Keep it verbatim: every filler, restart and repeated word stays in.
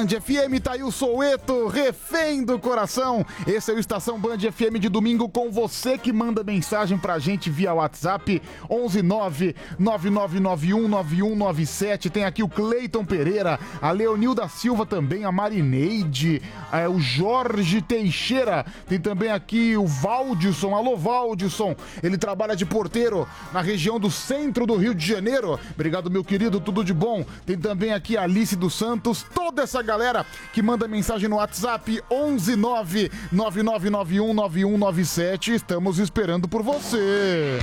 Band F M, tá aí o Soueto, refém do coração. Esse é o Estação Band F M de domingo com você que manda mensagem pra gente via WhatsApp onze nove nove nove nove um nove um nove sete. Tem aqui o Cleiton Pereira, a Leonilda Silva também, a Marineide, é, o Jorge Teixeira. Tem também aqui o Valdisson. Alô, Valdisson. Ele trabalha de porteiro na região do centro do Rio de Janeiro. Obrigado, meu querido, tudo de bom. Tem também aqui a Alice dos Santos, toda essa galera que manda mensagem no WhatsApp onze nove nove nove nove um nove um nove sete. Estamos esperando por você.